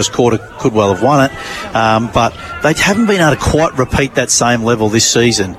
quarter could well have won it, but they haven't been able to quite repeat that same level this season.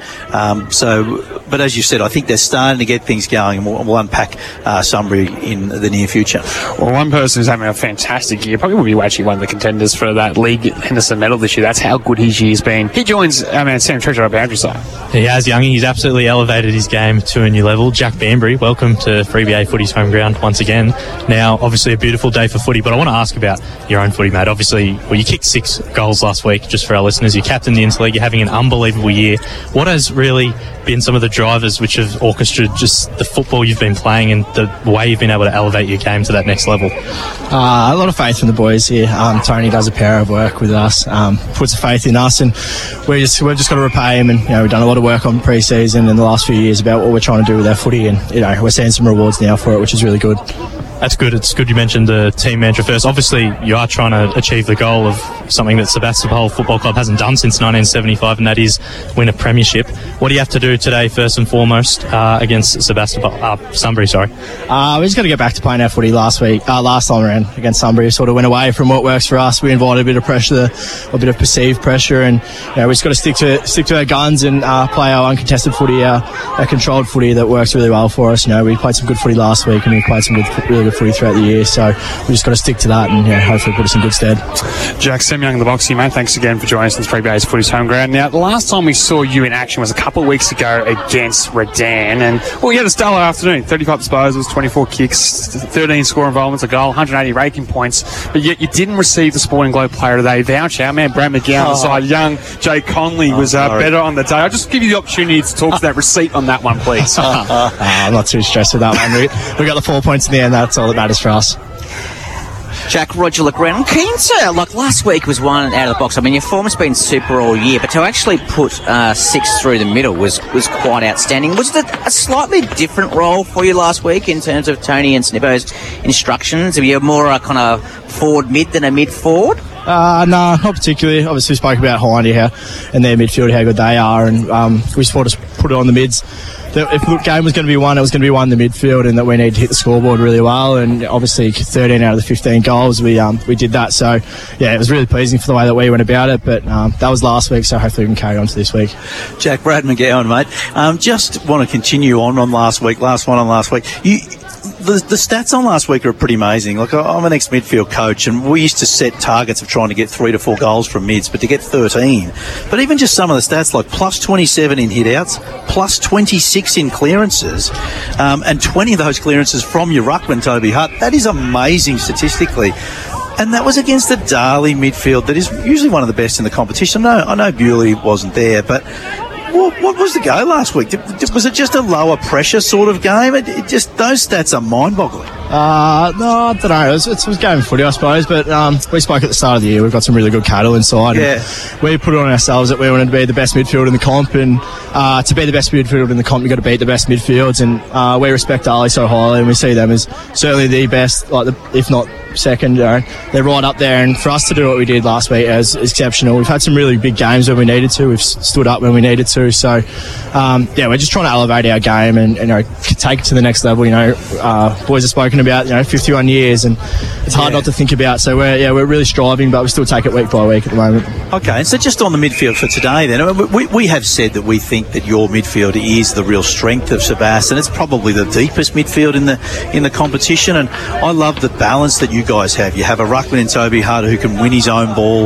But as you said, I think they're starting to get things going, and we'll unpack Sunbury in the near future. Well, one person who's having a fantastic year, probably will be actually one of the contenders for that League Henderson medal this year. That's how good his year's been. He joins Sam Treasure up Boundary side. He has, Youngie. He's absolutely elevated his game to a new level. Jack Banbury, welcome to 3BA Footy's home ground once again. Now, obviously a beautiful day for footy, but I want to ask about your own footy, mate. Obviously, you kicked 6 goals last week, just for our listeners. You captained the Interleague. You're having an unbelievable year. What has really been some of the drivers which have orchestrated just the football you've been playing and the way you've been able to elevate your game to that next level? A lot of faith from the boys here. Tony does a pair of work with us, puts a faith in us, and we've just got to repay him. And we've done a lot of work on pre-season in the last few years about what we're trying to do with our footy, and we're seeing some rewards now for it, which is really good. That's good. It's good you mentioned the team mantra first. Obviously, you are trying to achieve the goal of something that Sebastopol Football Club hasn't done since 1975, and that is win a premiership. What do you have to do today, first and foremost, against Sunbury? Sorry. We just got to get back to playing our footy last time around against Sunbury. Sort of went away from what works for us. We invited a bit of pressure, a bit of perceived pressure, and we just got to stick to our guns and play our uncontested footy, our controlled footy that works really well for us. We played some good footy last week, and we played some really good footy throughout the year, so we just got to stick to that and hopefully put us in good stead. Jack, Sam Young, the box here, mate. Thanks again for joining us on 3BA's Footy's home ground. Now, the last time we saw you in action was a couple of weeks ago against Redan, and you had a stellar afternoon. 35 disposals, 24 kicks, 13 score involvements, a goal, 180 raking points, but yet you didn't receive the Sporting Globe Player of the Day voucher. Our man Brad McGowan on the side, young Jay Conley was better on the day. I'll just give you the opportunity to talk to that receipt on that one, please. I'm not too stressed with that one. We got the 4 points in the end. That's all that matters for us. Jack, Roger LeGrand, I'm keen to, last week was one out of the box. I mean, your form has been super all year, but to actually put 6 through the middle was quite outstanding. Was it a slightly different role for you last week in terms of Tony and Snippo's instructions? Are you more a kind of forward mid than a mid forward? No, not particularly. Obviously, we spoke about Hindy and their midfield, how good they are, and we just put it on the mids. If the game was going to be won, it was going to be won in the midfield, and that we need to hit the scoreboard really well. And obviously, 13 out of the 15 goals, we did that. So, it was really pleasing for the way that we went about it. But that was last week, so hopefully we can carry on to this week. Jack, Brad McGowan, mate. Just want to continue on last week. The stats on last week are pretty amazing. I'm an ex-midfield coach, and we used to set targets of trying to get 3 to 4 goals from mids, but to get 13. But even just some of the stats, like plus 27 in hit-outs, plus 26 in clearances, and 20 of those clearances from your ruckman, Toby Hutt. That is amazing statistically. And that was against the Darley midfield that is usually one of the best in the competition. I know Bewley wasn't there, but what was the go last week? Was it just a lower pressure sort of game? Those stats are mind-boggling. No, I don't know. It was game of footy, I suppose. But we spoke at the start of the year. We've got some really good cattle inside. Yeah. And we put it on ourselves that we wanted to be the best midfield in the comp. And to be the best midfield in the comp, you've got to beat the best midfields. And we respect Darley so highly, and we see them as certainly the best, if not second. They're right up there. And for us to do what we did last week is exceptional. We've had some really big games when we needed to. We've stood up when we needed to. So, we're just trying to elevate our game and take it to the next level. Boys have spoken about 51 years, and it's hard not to think about. So we're really striving, but we still take it week by week at the moment. Okay, so just on the midfield for today then, we have said that we think that your midfield is the real strength of Sebas, and it's probably the deepest midfield in the competition. And I love the balance that you guys have. You have a ruckman in Toby Hutt who can win his own ball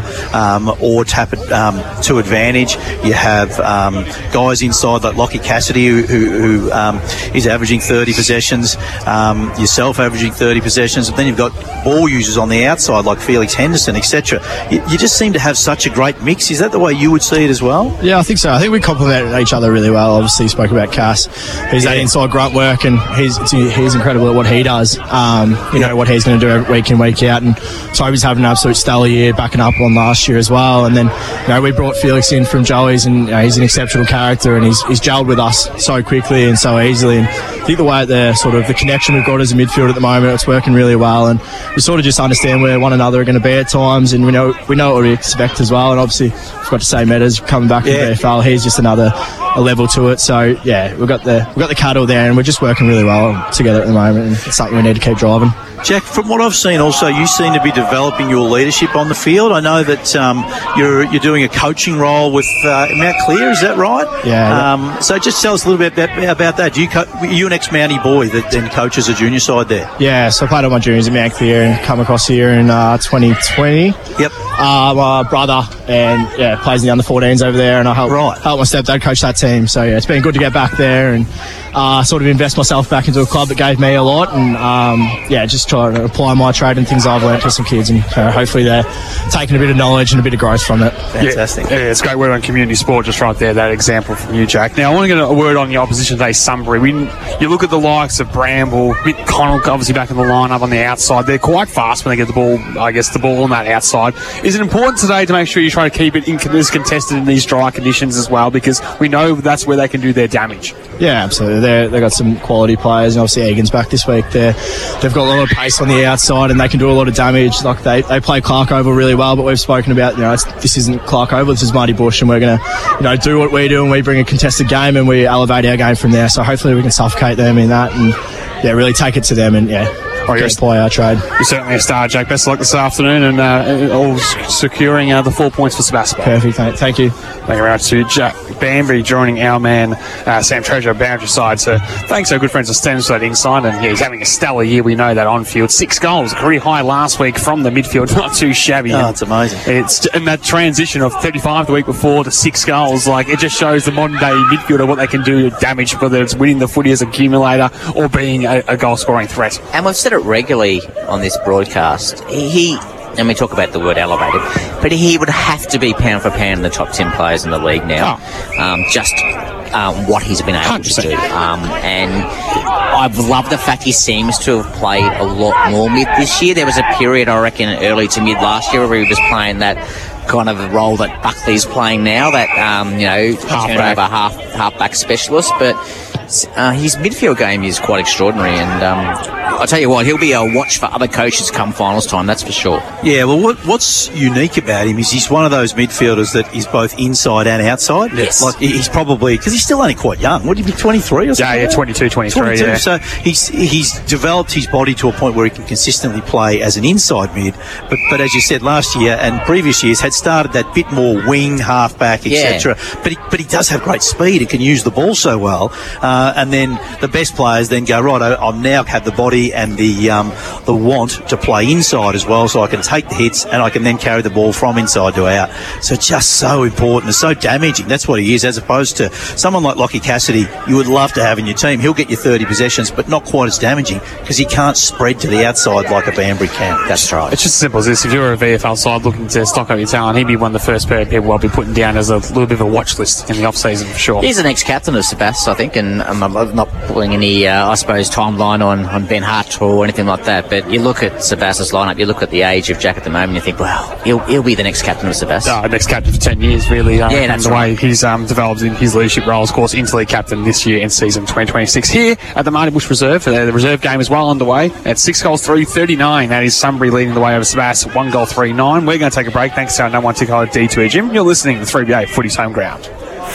or tap it to advantage. You have guys inside like Lockie Cassidy who is averaging 30 possessions, yourself averaging 30 possessions, and then you've got ball users on the outside like Felix Henderson, etc. You just seem to have such a great mix. Is that the way you would see it as well? Yeah, I think so. I think we complement each other really well. Obviously, you spoke about Cass. He's that inside grunt work, and he's incredible at what he does. What he's going to do week in, week out. And Toby's having an absolute stellar year, backing up on last year as well. And then, we brought Felix in from Joey's, and he's an exceptional character, and he's gelled with us so quickly and so easily. And I think the way the connection we've got as a midfield at the moment, it's working really well, and we sort of just understand where one another are going to be at times, and we know what we expect as well. And obviously, I forgot to say, Metas coming back from the VFL. He's just another a level to it. So yeah, we've got the cattle there, and we're just working really well together at the moment, and it's something we need to keep driving. Jack, from what I've seen also, you seem to be developing your leadership on the field. I know that you're doing a coaching role with Mount Clear, is that right? Yeah. So just tell us a little bit about that. You an ex-Mountie boy that then coaches a junior side there? Yeah, so I played all my juniors at Mount Clear and come across here in 2020. Yep. My brother plays in the under-14s over there, and I help my stepdad coach that team. So yeah, it's been good to get back there and sort of invest myself back into a club that gave me a lot, and just try to apply my trade and things I've learned to some kids, and hopefully they're taking a bit of knowledge and a bit of growth from it. Fantastic. Yeah, it's great word on community sport just right there, that example from you, Jack. Now I want to get a word on the opposition today, Sunbury. You look at the likes of Bramble, Mick Connell obviously back in the lineup on the outside. They're quite fast when they get the ball on that outside. Is it important today to make sure you try to keep it as contested in these dry conditions as well, because we know that's where they can do their damage? Yeah, absolutely. They've got some quality players, and obviously Egan's back this week. They've got a lot of pace on the outside, and they can do a lot of damage. Like they play Clark Oval really well, but we've spoken about, this isn't Clark Oval, this is Marty Bush, and we're going to, do what we do, and we bring a contested game, and we elevate our game from there. So hopefully we can suffocate them in that, and really take it to them, and apply our trade. You're certainly a star, Jack. Best of luck this afternoon, and all securing the 4 points for Sebastopol. Perfect, thank you. Thank you very much to Jack Banbury joining our man Sam Treasure, boundary side. So thanks to our good friends at Stems for that insight, and he's having a stellar year. We know that on field. 6 goals, a career high last week from the midfield. Not too shabby. Oh, it's amazing. And that transition of 35 the week before to 6 goals, it just shows the modern day midfielder what they can do to damage, whether it's winning the footy as accumulator or being a goal scoring threat. And we've said it regularly on this broadcast. And we talk about the word elevated, but he would have to be pound for pound in the top 10 players in the league now. What he's been able 100%. to do. And I've loved the fact he seems to have played a lot more mid this year. There was a period, I reckon, early to mid last year where he was playing that kind of role that Buckley's playing now, that, turnover half-back specialist. But his midfield game is quite extraordinary, and I'll tell you what, he'll be a watch for other coaches come finals time, that's for sure. Yeah, well, what's unique about him is he's one of those midfielders that is both inside and outside. Yes. He's probably, because he's still only quite young. Would he be 23 or something? Yeah, 22, 23, yeah. So he's developed his body to a point where he can consistently play as an inside mid. But as you said, last year and previous years had started that bit more wing, half-back, etc. But he does have great speed and can use the ball so well. And then the best players then go, right, I now have the body and the want to play inside as well, so I can take the hits and I can then carry the ball from inside to out. So just so important. It's so damaging. That's what he is, as opposed to someone like Lockie Cassidy you would love to have in your team. He'll get you 30 possessions, but not quite as damaging because he can't spread to the outside like a Banbury can. That's right. It's just as simple as this. If you're a VFL side looking to stock up your talent, he'd be one of the first people I'll be putting down as a little bit of a watch list in the off-season for sure. He's the next captain of Sebas, I think, and I'm not pulling any, timeline on Ben Hart or anything like that, but you look at Sebas's lineup, you look at the age of Jack at the moment, you think, wow, he'll be the next captain of Sebas. Next captain for 10 years, really. Yeah, that's the right. way he's developed in his leadership roles, of course, interleague captain this year in season 2026. Here at the Marty Bush Reserve, the reserve game is well underway. At 6 goals, 3-39. That is Sunbury leading the way over Sebas, 1 goal, 3-9. We're going to take a break. Thanks to our number one tick holder, D2E Jim. You're listening to 3BA Footy's Home Ground.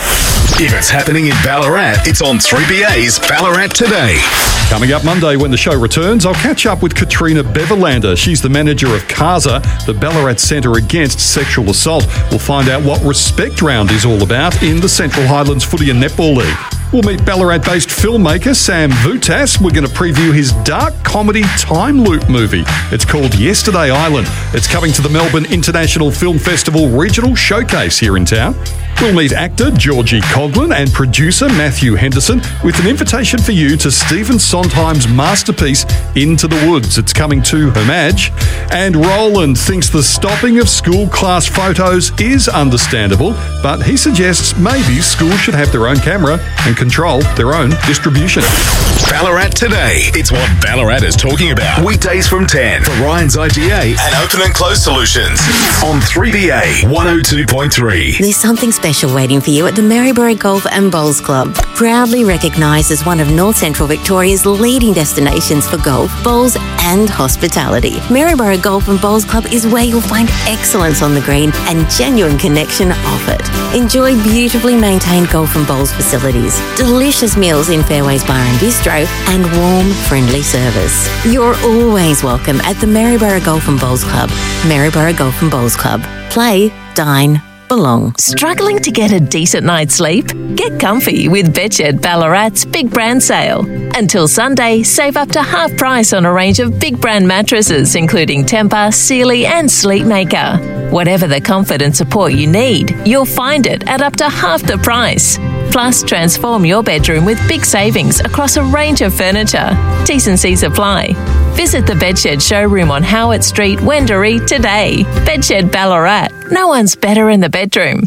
If it's happening in Ballarat, it's on 3BA's Ballarat Today. Coming up Monday when the show returns, I'll catch up with Katrina Beverlander. She's the manager of CASA, the Ballarat Centre Against Sexual Assault. We'll find out what Respect Round is all about in the Central Highlands Footy and Netball League. We'll meet Ballarat-based filmmaker Sam Vutas. We're going to preview his dark comedy time loop movie. It's called Yesterday Island. It's coming to the Melbourne International Film Festival Regional Showcase here in town. We'll meet actor Georgie Coughlin and producer Matthew Henderson with an invitation for you to Stephen Sondheim's masterpiece Into the Woods. It's coming to Homage. And Roland thinks the stopping of school class photos is understandable, but he suggests maybe schools should have their own camera and control their own distribution. Ballarat Today. It's what Ballarat is talking about. Weekdays from 10 for Ryan's IGA and Open and Close Solutions on 3BA 102.3. There's something special special waiting for you at the Maryborough Golf and Bowls Club. Proudly recognised as one of North Central Victoria's leading destinations for golf, bowls and hospitality. Maryborough Golf and Bowls Club is where you'll find excellence on the green and genuine connection off it. Enjoy beautifully maintained golf and bowls facilities, delicious meals in Fairways Bar and Bistro, and warm, friendly service. You're always welcome at the Maryborough Golf and Bowls Club. Maryborough Golf and Bowls Club. Play, dine, belong. Struggling to get a decent night's sleep? Get comfy with Bedshed Ballarat's Big Brand Sale. Until Sunday, save up to half price on a range of big brand mattresses, including Tempur, Sealy and Sleepmaker. Whatever the comfort and support you need, you'll find it at up to half the price. Plus, transform your bedroom with big savings across a range of furniture. T&Cs apply. Visit the Bedshed showroom on Howard Street, Wendouree today. Bedshed Ballarat. No one's better in the bedroom.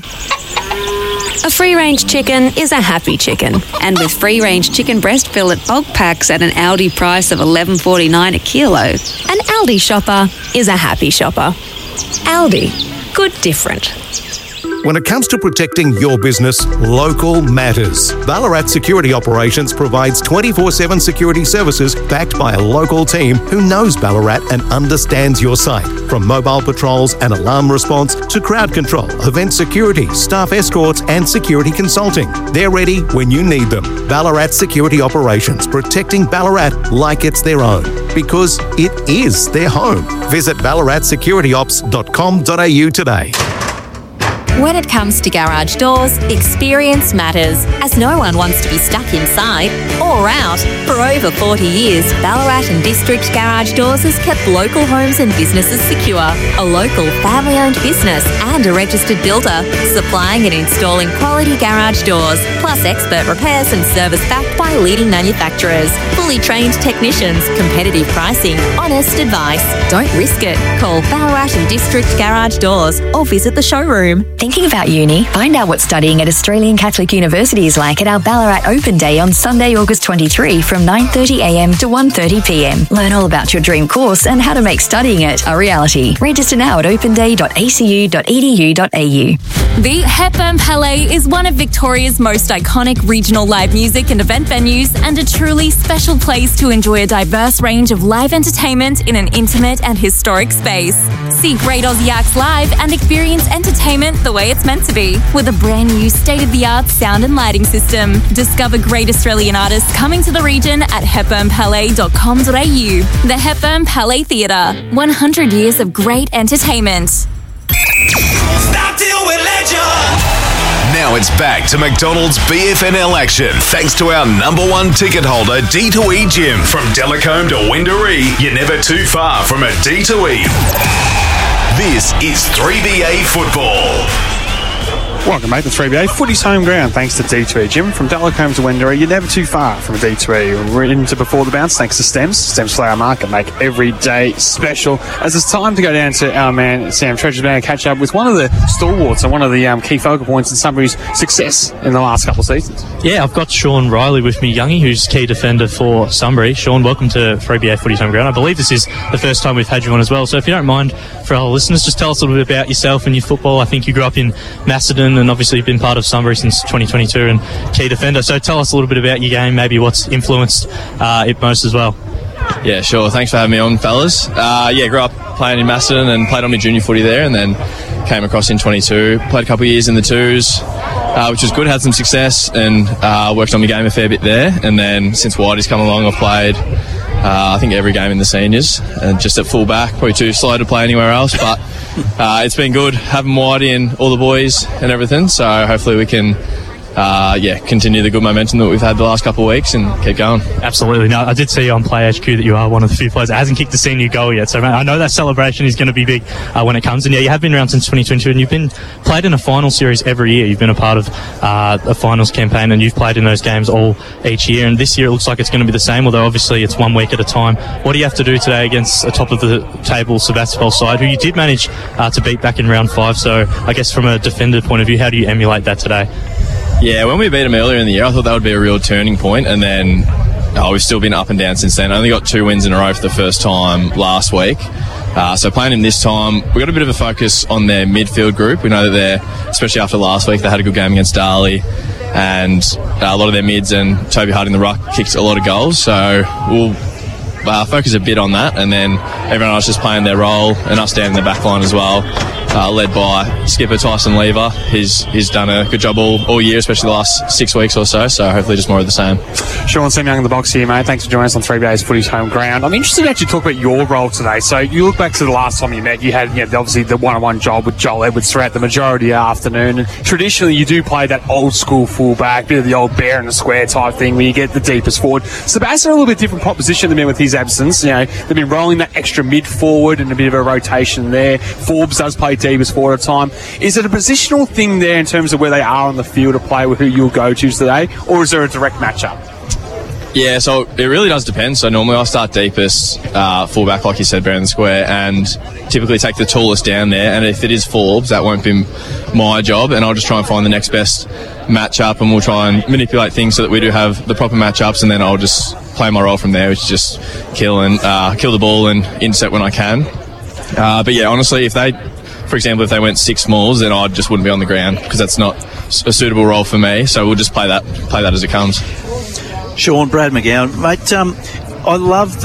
A free-range chicken is a happy chicken. And with free-range chicken breast fillet bulk packs at an Aldi price of $11.49 a kilo, an Aldi shopper is a happy shopper. Aldi. Good different. When it comes to protecting your business, local matters. Ballarat Security Operations provides 24/7 security services backed by a local team who knows Ballarat and understands your site. From mobile patrols and alarm response to crowd control, event security, staff escorts and security consulting. They're ready when you need them. Ballarat Security Operations, protecting Ballarat like it's their own. Because it is their home. Visit ballaratsecurityops.com.au today. When it comes to garage doors, experience matters, as no one wants to be stuck inside or out. For over 40 years, Ballarat and District Garage Doors has kept local homes and businesses secure. A local family-owned business and a registered builder, supplying and installing quality garage doors, plus expert repairs and service backed by leading manufacturers. Fully trained technicians, competitive pricing, honest advice. Don't risk it. Call Ballarat and District Garage Doors or visit the showroom. Thinking about uni? Find out what studying at Australian Catholic University is like at our Ballarat Open Day on Sunday, August 23 from 9:30am to 1:30pm. Learn all about your dream course and how to make studying it a reality. Register now at openday.acu.edu.au. The Hepburn Palais is one of Victoria's most iconic regional live music and event venues and a truly special place to enjoy a diverse range of live entertainment in an intimate and historic space. See great Aussie acts live and experience entertainment the way it's meant to be with a brand new state-of-the-art sound and lighting system. Discover great Australian artists coming to the region at hepburnpalais.com.au. The Hepburn Palais Theatre, 100 years of great entertainment. Stop till we let you. Now it's back to McDonald's BFNL action. Thanks to our number one ticket holder, D2E Gym. From Delacombe to Wendouree, you're never too far from a D2E. This is 3BA Football. Welcome back to 3BA Footy's home ground. Thanks to D2E Gym. From Delacombe to Wendouree, you're never too far from a D2E. We're into Before the Bounce thanks to Stems. Stems Flower Market make every day special. As it's time to go down to our man Sam Treasury and catch up with one of the stalwarts and one of the key focal points in Sunbury's success in the last couple of seasons. Yeah, I've got Sean Riley with me, Youngie, who's key defender for Sunbury. Sean, welcome to 3BA Footy's home ground. I believe this is the first time we've had you on as well. So if you don't mind, for our listeners, just tell us a little bit about yourself and your football. I think you grew up in Macedon and obviously you've been part of Sunbury since 2022 and key defender. So tell us a little bit about your game, maybe what's influenced it most as well. Yeah, sure. Thanks for having me on, fellas. Grew up playing in Macedon and played on my junior footy there and then came across in 22. Played a couple of years in the twos, which was good, had some success and worked on my game a fair bit there. And then since Whitey's come along, I've played I think every game in the seniors and just at full back, probably too slow to play anywhere else, but it's been good having Whitey and all the boys and everything, so hopefully we can continue the good momentum that we've had the last couple of weeks and keep going. Absolutely. No, I did see on Play HQ that you are one of the few players that hasn't kicked a senior goal yet, so I know that celebration is going to be big when it comes. And yeah, you have been around since 2022 and you've been played in a final series every year. You've been a part of a finals campaign and you've played in those games each year, and this year it looks like it's going to be the same, although obviously it's 1 week at a time. What do you have to do today against a top of the table Sebastopol side, who you did manage to beat back in round 5? So I guess from a defender point of view, how do you emulate that today? Yeah, when we beat them earlier in the year, I thought that would be a real turning point, and then we've still been up and down since then. I only got 2 wins in a row for the first time last week, So playing him this time, we got a bit of a focus on their midfield group. We know that they're, especially after last week, they had a good game against Darley, and a lot of their mids and Toby Hart in the ruck kicked a lot of goals. So we'll focus a bit on that, and then everyone else just playing their role, and us down in the back line as well, led by skipper Tyson Lever. He's done a good job all year, especially the last 6 weeks or so hopefully just more of the same. Sean, Sam Young in the box here, mate. Thanks for joining us on 3BA's Footy's Home Ground. I'm interested to actually talk about your role today. So you look back to the last time you met, you had obviously the one-on-one job with Joel Edwards throughout the majority of the afternoon, and traditionally you do play that old school fullback, bit of the old bear in the square type thing where you get the deepest forward. Sebastian, a little bit different proposition than with his absence. They've been rolling that extra mid forward and a bit of a rotation there. Forbes does play deepest forward at a time. Is it a positional thing there in terms of where they are on the field to play with who you'll go to today, or is there a direct matchup? Yeah, so it really does depend. So normally I start deepest, fullback, like you said, bear in the square, and typically take the tallest down there. And if it is Forbes, that won't be my job, and I'll just try and find the next best matchup, and we'll try and manipulate things so that we do have the proper matchups, and then I'll just play my role from there, which is just kill the ball and intercept when I can. But yeah, honestly, for example, if they went 6 smalls, then I just wouldn't be on the ground because that's not a suitable role for me. So we'll just play that as it comes. Sean, Brad McGowan, mate. I love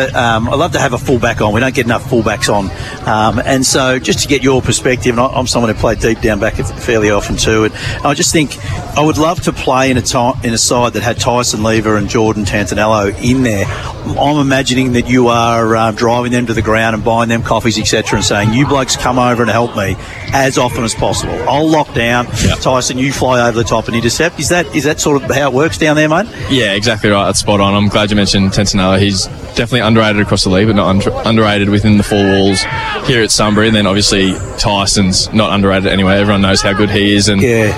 to have a fullback on. We don't get enough fullbacks on, and so just to get your perspective. And I'm someone who played deep down back fairly often too, and I just think I would love to play in a side that had Tyson Lever and Jordan Tantanello in there. I'm imagining that you are driving them to the ground and buying them coffees, etc., and saying, "You blokes come over and help me as often as possible. I'll lock down. Yep. Tyson, you fly over the top and intercept." Is that sort of how it works down there, mate? Yeah, exactly right. That's spot on. I'm glad you mentioned Tantanello. He's definitely underrated across the league, but not underrated within the 4 walls here at Sunbury. And then obviously Tyson's not underrated anyway. Everyone knows how good he is, and bit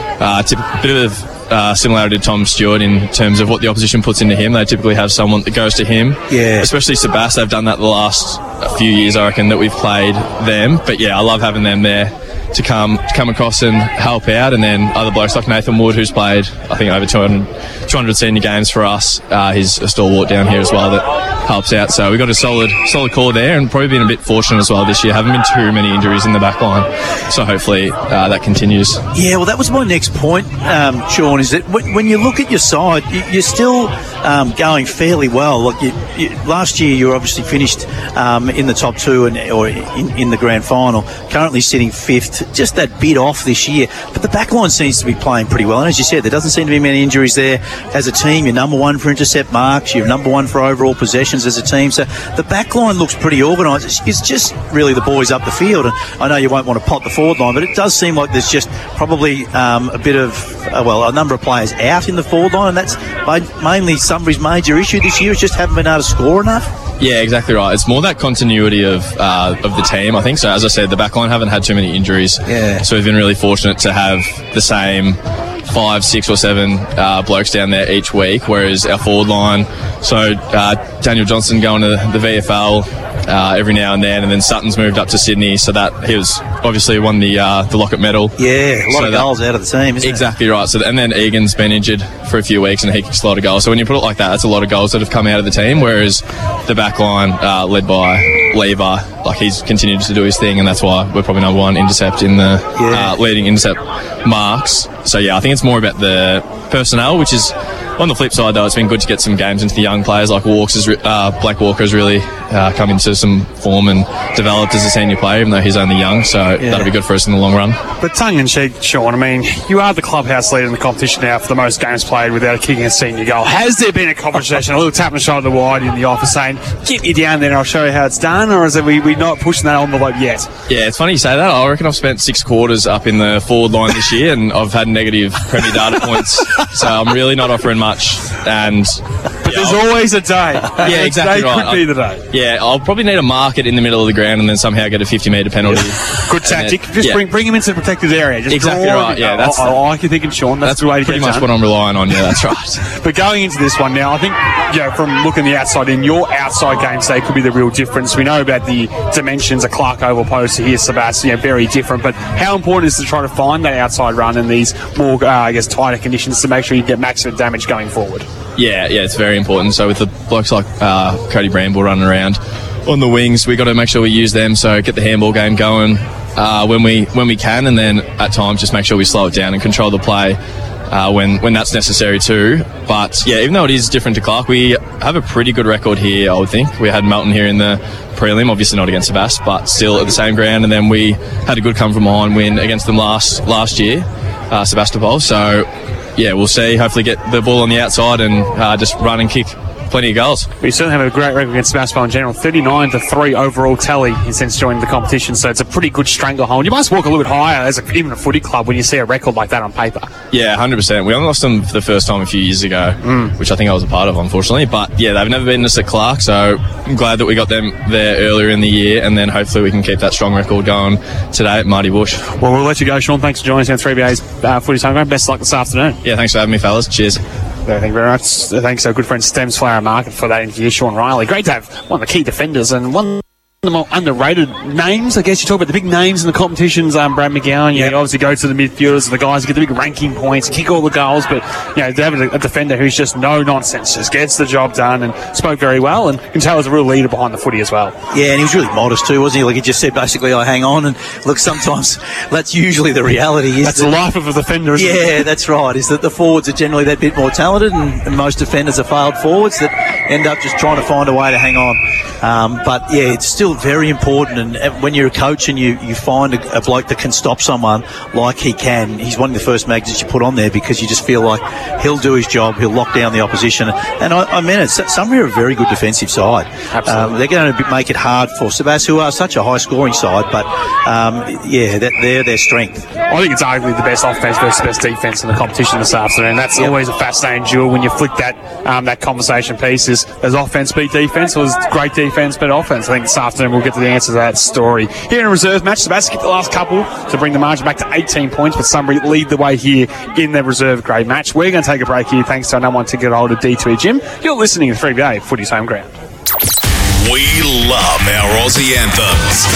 of similarity to Tom Stewart in terms of what the opposition puts into him. They typically have someone that goes to him. Yeah. Especially Sebas. They've done that the last few years, I reckon, that we've played them. But yeah, I love having them there to come across and help out. And then other blokes like Nathan Wood, who's played, I think, over 200 senior games for us. He's a stalwart down here as well that helps out. So we've got a solid core there, and probably been a bit fortunate as well this year. Haven't been too many injuries in the back line. So hopefully that continues. Yeah, well, that was my next point, Sean, is that when you look at your side, you're still going fairly well. Like last year, you were obviously finished in the top 2 or in the grand final, currently sitting 5th. Just that bit off this year, but the back line seems to be playing pretty well, and as you said, there doesn't seem to be many injuries there. As a team, you're number 1 for intercept marks, you're number 1 for overall possessions as a team, so the back line looks pretty organised. It's just really the boys up the field, and I know you won't want to pot the forward line, but it does seem like there's just probably a bit of a number of players out in the forward line, and that's mainly Sunbury's major issue this year, is just haven't been able to score enough. Yeah, exactly right. It's more that continuity of the team, I think. So as I said, the backline haven't had too many injuries. Yeah. So we've been really fortunate to have the same 5, 6 or 7 blokes down there each week, whereas our forward line, so Daniel Johnson going to the VFL every now and then Sutton's moved up to Sydney, so that he was obviously won the Lockett medal. Yeah, a lot of goals out of the team, isn't it? Exactly right. So and then Egan's been injured for a few weeks and he kicks a lot of goals. So when you put it like that, that's a lot of goals that have come out of the team, whereas the back line led by Lever, like he's continued to do his thing, and that's why we're probably number 1 intercept in the leading intercept marks. So yeah, I think it's more about the personnel, which is on the flip side though, it's been good to get some games into the young players like Blake Walker has really come into some form and developed as a senior player, even though he's only young, so that'll be good for us in the long run. But tongue in cheek, Sean, I mean, you are the clubhouse leader in the competition now for the most games played without kicking a senior goal. Has there been a conversation, a little tap on the shoulder wide in the office saying, get me down there and I'll show you how it's done, or is it we not pushing that envelope yet? Yeah, it's funny you say that. I reckon I've spent 6 quarters up in the forward line this year and I've had negative Premier data points, so I'm really not offering much. But there's always a day. Yeah, exactly right. Could be the day. Yeah, I'll probably need a market in the middle of the ground and then somehow get a 50-metre penalty. Good tactic. Just bring him into the protected area. Just exactly right. Yeah, that's I like you thinking, Sean. That's the way to pretty much what I'm relying on. Yeah, that's right. But going into this one now, I think from looking the outside in, your outside game today could be the real difference. We know about the dimensions of Clark Oval opposed to here, Sebastian, very different. But how important is it to try to find that outside run in these more, tighter conditions to make sure you get maximum damage going forward? Yeah, it's very important. So with the blokes like Cody Bramble running around, on the wings. We got to make sure we use them. So get the handball game going when we can, and then at times just make sure we slow it down and control the play when that's necessary too. But yeah, even though it is different to Clark, we have a pretty good record here. I would think we had Melton here in the prelim, obviously not against Sebast, but still at the same ground. And then we had a good come from behind win against them last year, Sebastopol. So yeah, we'll see. Hopefully get the ball on the outside and just run and kick plenty of goals. We certainly have a great record against Sebastopol in general. 39-3 overall tally since joining the competition, so it's a pretty good stranglehold. You must walk a little bit higher as even a footy club when you see a record like that on paper. Yeah, 100%. We only lost them for the first time a few years ago, which I think I was a part of, unfortunately. But yeah, they've never beaten us at Clark, so I'm glad that we got them there earlier in the year, and then hopefully we can keep that strong record going today at Marty Bush. Well, we'll let you go, Sean. Thanks for joining us on 3BA's Footy's Homeground. Best of luck this afternoon. Yeah, thanks for having me, fellas. Cheers. Thank you very much. Thanks to our good friend Stems Flower Market for that interview, Sean Riley. Great to have one of the key defenders and one of the more underrated names. I guess you talk about the big names in the competitions. Brad McGowan, you obviously go to the midfielders and the guys who get the big ranking points, kick all the goals, but to have a defender who's just no nonsense, just gets the job done and spoke very well, and you can tell he's a real leader behind the footy as well. Yeah, and he was really modest too, wasn't he? Like he just said, basically, I hang on. And look, sometimes that's usually the reality. That's the life of a defender, isn't it? Yeah, that's right. Is that the forwards are generally that bit more talented, and most defenders are failed forwards that end up just trying to find a way to hang on. But yeah, it's still very important, and when you're a coach and you find a bloke that can stop someone like he can, he's one of the first mags that you put on there, because you just feel like he'll do his job, he'll lock down the opposition. And I mean it, Sunbury are a very good defensive side. Absolutely. They're going to make it hard for Sebast, who are such a high scoring side, but yeah, they're their strength. I think it's arguably the best offense versus best defense in the competition this afternoon. That's always a fascinating duel when you flick that conversation piece. Is offense beat defense, or is great defense beat offense? I think this afternoon we'll get to the answer to that story. Here in a reserve match, Sebast get the last couple to bring the margin back to 18 points, but Sunbury lead the way here in the reserve grade match. We're going to take a break here thanks to our number one ticket holder, D2E Gym. You're listening to 3BA Footy's Homeground. We love our Aussie anthems.